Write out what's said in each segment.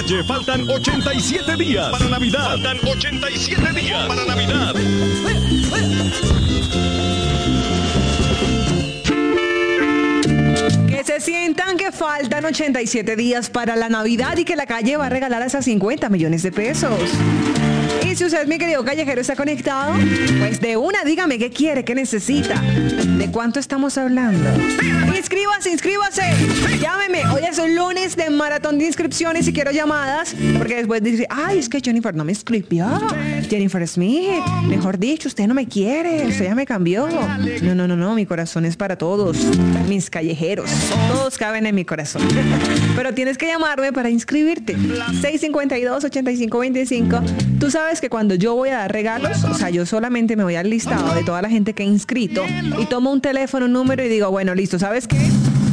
calle. Faltan 87 días para Navidad. Faltan 87 días para Navidad. Que se sientan que faltan 87 días para la Navidad y que la calle va a regalar hasta 50 millones de pesos. Y si usted, mi querido callejero, está conectado, pues de una, dígame qué quiere, qué necesita. ¿De cuánto estamos hablando? Inscríbase. Llámeme. Hoy es el lunes de maratón de inscripciones y quiero llamadas. Porque después dice, ay, es que Jennifer no me inscribió. Jennifer Smith, mejor dicho, usted no me quiere. Usted ya me cambió. No. Mi corazón es para todos. Mis callejeros. Todos caben en mi corazón. Pero tienes que llamarme para inscribirte. 652-8525. Tú sabes que cuando yo voy a dar regalos, o sea, yo solamente me voy al listado de toda la gente que he inscrito y tomo un teléfono, un número y digo, bueno, listo, ¿sabes qué?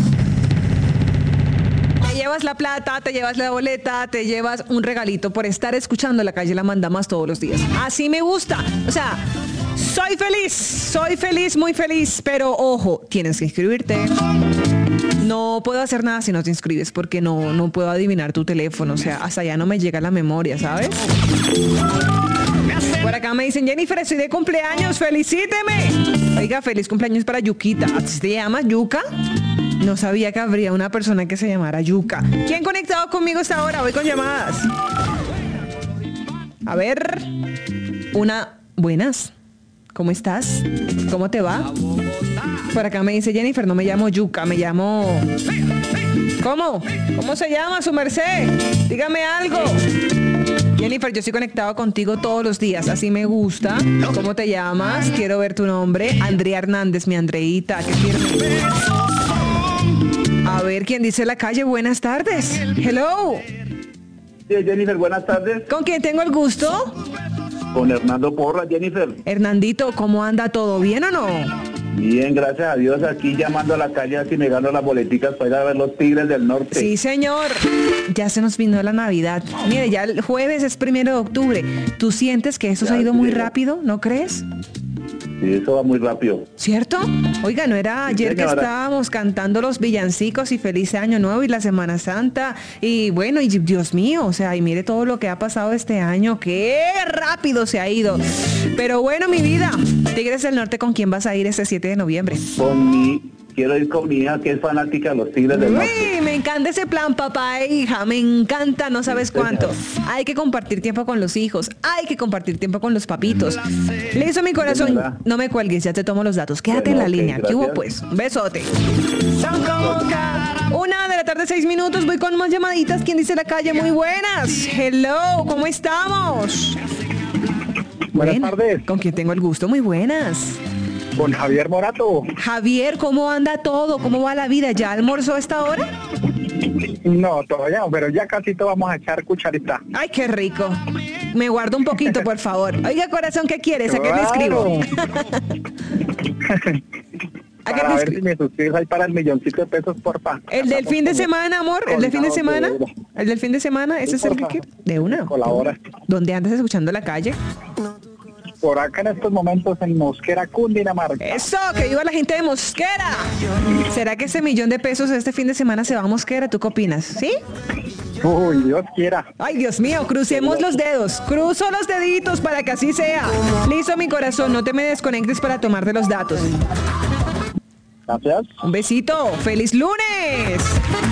Te llevas la plata, te llevas la boleta, te llevas un regalito por estar escuchando La Calle La Manda Más todos los días. Así me gusta. O sea, soy feliz, muy feliz, pero ojo, tienes que inscribirte. No puedo hacer nada si no te inscribes porque no puedo adivinar tu teléfono. O sea, hasta allá no me llega la memoria, ¿sabes? Por acá me dicen, Jennifer, estoy de cumpleaños, felicíteme. Oiga, feliz cumpleaños para Yuquita. ¿Así se llama Yuca? No sabía que habría una persona que se llamara Yuca. ¿Quién conectado conmigo hasta ahora? Voy con llamadas. A ver. Buenas. ¿Cómo estás? ¿Cómo te va? Por acá me dice Jennifer, no me llamo Yuca, me llamo... ¿Cómo? ¿Cómo se llama su merced? Dígame algo. Jennifer, yo estoy conectado contigo todos los días, así me gusta. ¿Cómo te llamas? Quiero ver tu nombre. Andrea Hernández, mi Andreita, qué firme. A ver, ¿quién dice La Calle? Buenas tardes. Hello. Sí, Jennifer, buenas tardes. ¿Con quién tengo el gusto? Con Hernando Porras, Jennifer. Hernandito, ¿cómo anda? ¿Todo bien o no? Bien, gracias a Dios, aquí llamando a La Calle así me gano las boleticas para ir a ver los Tigres del Norte. Sí, señor. Ya se nos vino la Navidad. Mire, ya el jueves es 1 de octubre. ¿Tú sientes que eso se ha ido muy rápido? ¿No crees? Sí, eso va muy rápido. ¿Cierto? Oiga, ¿no era ayer que estábamos cantando los villancicos y feliz año nuevo y la Semana Santa? Y bueno, y Dios mío, o sea, y mire todo lo que ha pasado este año. ¡Qué rápido se ha ido! Pero bueno, mi vida, Tigres del Norte, ¿con quién vas a ir este 7 de noviembre? Quiero ir con mi hija que es fanática de los Tigres del Norte. Uy, me encanta ese plan, papá e hija, me encanta, no sabes cuánto. Hay que compartir tiempo con los hijos, hay que compartir tiempo con los papitos. Le hizo mi corazón, no me cuelgues, ya te tomo los datos, quédate en la línea. ¿Qué hubo pues? Un besote. 1:06 p.m, voy con más llamaditas. ¿Quién dice La Calle? Muy buenas. Hello, ¿cómo estamos? Buenas tardes. ¿Con quién tengo el gusto? Muy buenas. Con Javier Morato. Javier, ¿cómo anda todo? ¿Cómo va la vida? ¿Ya almorzó a esta hora? No, todavía, pero ya casi te vamos a echar cucharita. Ay, qué rico. Me guardo un poquito, por favor. Oiga, corazón, ¿qué quieres? ¿A qué le escribo? Para ver si me suscribes ahí para el milloncito de pesos, porfa. ¿El del fin de semana, amor? ¿El del fin de semana? ¿El del fin de semana? ¿Ese es el que quiero? ¿De una? Colabora. ¿Dónde andas escuchando La Calle? Por acá en estos momentos en Mosquera, Cundinamarca. ¡Eso! ¡Que viva la gente de Mosquera! ¿Será que ese millón de pesos este fin de semana se va a Mosquera? ¿Tú qué opinas? ¿Sí? Uy, Dios quiera. Ay, Dios mío, crucemos los dedos. Cruzo los deditos para que así sea. Listo, mi corazón, no te me desconectes para tomarte los datos. Gracias. Un besito. ¡Feliz lunes!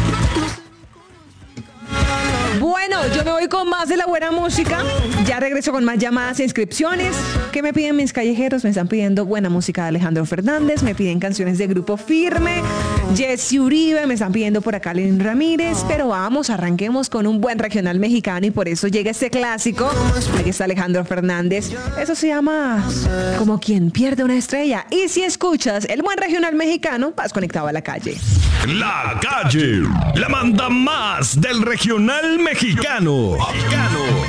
Bueno, yo me voy con más de la buena música. Ya regreso con más llamadas e inscripciones. ¿Qué me piden mis callejeros? Me están pidiendo buena música de Alejandro Fernández. Me piden canciones de Grupo Firme. Jesse Uribe. Me están pidiendo por acá Lynn Ramírez. Pero vamos, arranquemos con un buen regional mexicano. Y por eso llega este clásico. Aquí está Alejandro Fernández. Eso se llama Como quien pierde una estrella. Y si escuchas el buen regional mexicano, vas conectado a La Calle. La Calle, la manda más del regional mexicano.